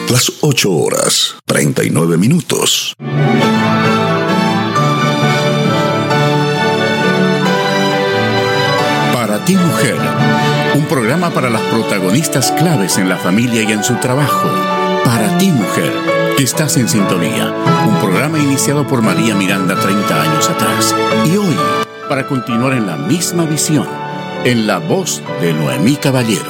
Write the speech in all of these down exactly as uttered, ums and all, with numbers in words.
Las ocho horas, treinta y nueve minutos. Para ti, mujer, un programa para las protagonistas claves en la familia y en su trabajo. Para ti, mujer, que estás en sintonía. Un programa iniciado por María Miranda treinta años atrás. Y hoy, para continuar en la misma visión, en la voz de Noemí Caballero.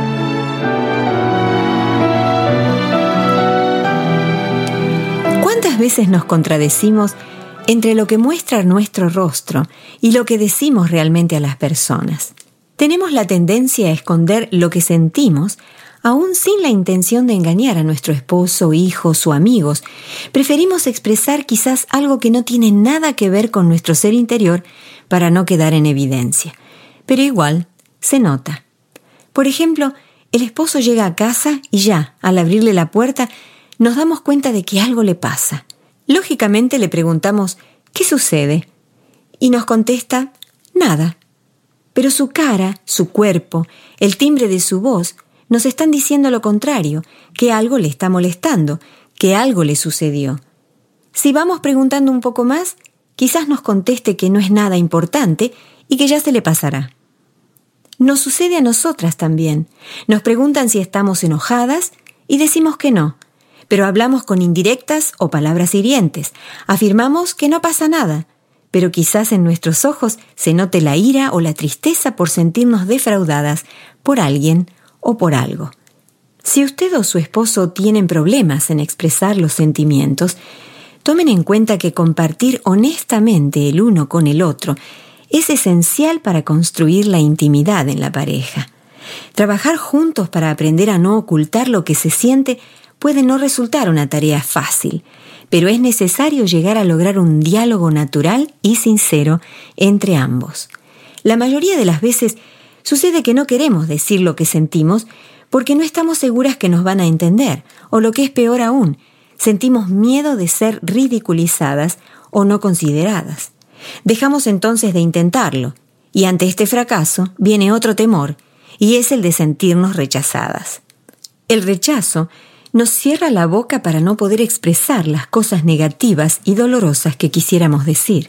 ¿Cuántas veces nos contradecimos entre lo que muestra nuestro rostro y lo que decimos realmente a las personas? Tenemos la tendencia a esconder lo que sentimos, aún sin la intención de engañar a nuestro esposo, hijos o amigos. Preferimos expresar quizás algo que no tiene nada que ver con nuestro ser interior para no quedar en evidencia. Pero igual, se nota. Por ejemplo, el esposo llega a casa y ya, al abrirle la puerta, nos damos cuenta de que algo le pasa. Lógicamente le preguntamos, ¿qué sucede? Y nos contesta, nada. Pero su cara, su cuerpo, el timbre de su voz, nos están diciendo lo contrario, que algo le está molestando, que algo le sucedió. Si vamos preguntando un poco más, quizás nos conteste que no es nada importante y que ya se le pasará. Nos sucede a nosotras también. Nos preguntan si estamos enojadas y decimos que no. Pero hablamos con indirectas o palabras hirientes. Afirmamos que no pasa nada, pero quizás en nuestros ojos se note la ira o la tristeza por sentirnos defraudadas por alguien o por algo. Si usted o su esposo tienen problemas en expresar los sentimientos, tomen en cuenta que compartir honestamente el uno con el otro es esencial para construir la intimidad en la pareja. Trabajar juntos para aprender a no ocultar lo que se siente puede no resultar una tarea fácil, pero es necesario llegar a lograr un diálogo natural y sincero entre ambos. La mayoría de las veces sucede que no queremos decir lo que sentimos porque no estamos seguras que nos van a entender, o lo que es peor aún, sentimos miedo de ser ridiculizadas o no consideradas. Dejamos entonces de intentarlo, y ante este fracaso viene otro temor, y es el de sentirnos rechazadas. El rechazo nos cierra la boca para no poder expresar las cosas negativas y dolorosas que quisiéramos decir.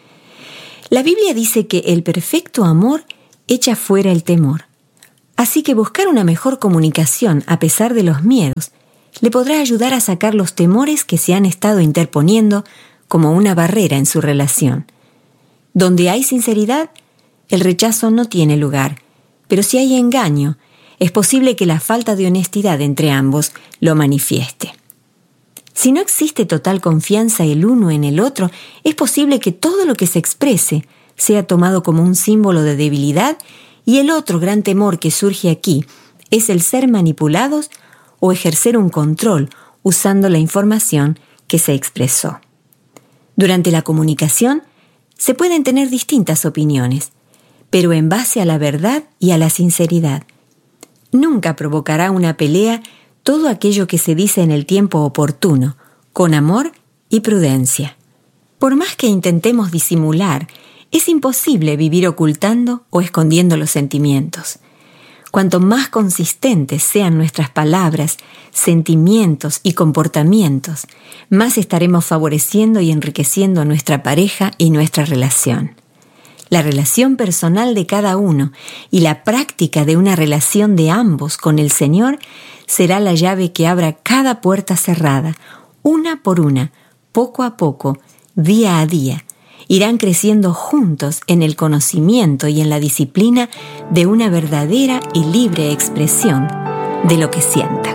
La Biblia dice que el perfecto amor echa fuera el temor. Así que buscar una mejor comunicación a pesar de los miedos le podrá ayudar a sacar los temores que se han estado interponiendo como una barrera en su relación. Donde hay sinceridad, el rechazo no tiene lugar, pero si hay engaño, es posible que la falta de honestidad entre ambos lo manifieste. Si no existe total confianza el uno en el otro, es posible que todo lo que se exprese sea tomado como un símbolo de debilidad, y el otro gran temor que surge aquí es el ser manipulados o ejercer un control usando la información que se expresó. Durante la comunicación se pueden tener distintas opiniones, pero en base a la verdad y a la sinceridad. Nunca provocará una pelea todo aquello que se dice en el tiempo oportuno, con amor y prudencia. Por más que intentemos disimular, es imposible vivir ocultando o escondiendo los sentimientos. Cuanto más consistentes sean nuestras palabras, sentimientos y comportamientos, más estaremos favoreciendo y enriqueciendo a nuestra pareja y nuestra relación. La relación personal de cada uno y la práctica de una relación de ambos con el Señor será la llave que abra cada puerta cerrada, una por una, poco a poco, día a día. Irán creciendo juntos en el conocimiento y en la disciplina de una verdadera y libre expresión de lo que sientan.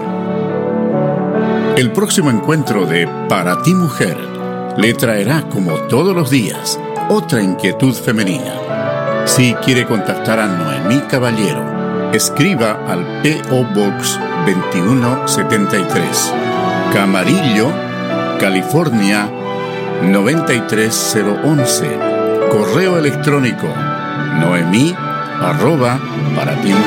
El próximo encuentro de Para ti, mujer le traerá, como todos los días, otra inquietud femenina. Si quiere contactar a Noemí Caballero, escriba al P O Box veintiuno setenta y tres, Camarillo, California noventa y tres cero once. Correo electrónico noemí arroba para ti.